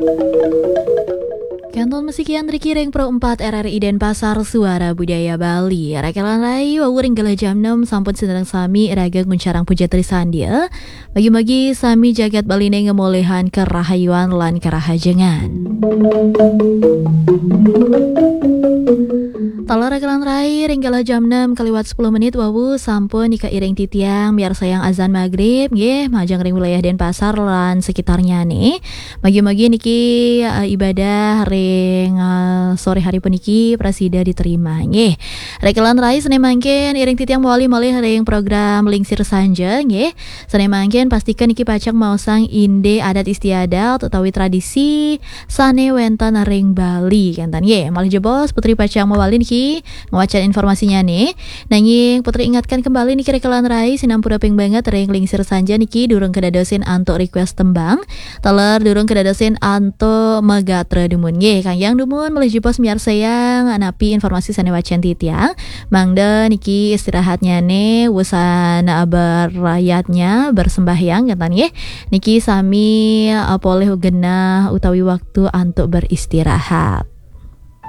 Kanton Musikian Rikiring Pro 4 RRI Denpasar Suara Budaya Bali. Rakalan rai wawuring gala jam 6 sampun sedang sami ragag mencarang puja trisandia. Bagi-bagi sami jagat Baline ngemolehan kerahayuan lan kerahajengan. Tala rakalan rai ringgala jam 6 kaliwat 10 menit wawu sampun ika iring titiang biar sayang azan maghrib nggih majang ring wilayah Denpasar lan sekitarnya nih. Magi-magi niki ibadah ring sore hari puniki presida diterima nggih. Rekalan rai sene mangken iring titiang mawali malih ring program Lingsir Sanja nggih. Sene mangken pastikan niki pacak mausang inde adat istiadat utawi tradisi sane wenten ring Bali kantan nggih. Malih jebos Putri Pacang mawali niki ngewacaan informasinya nih. Nanging Putri ingatkan kembali niki rekalan rai sinampura ping banget ring Lingsir Sanja niki durung kedadosin antuk request tembang. Teler durung kedadosin antuk megatra dumun nggih. Kang yang dumun melih jepos miar sayang anapi informasi sane wacan titiang. Mangda niki istirahatnya nih wusan berayatnya bersembahyang katan nggih. Niki sami poleh genah utawi waktu antuk beristirahat.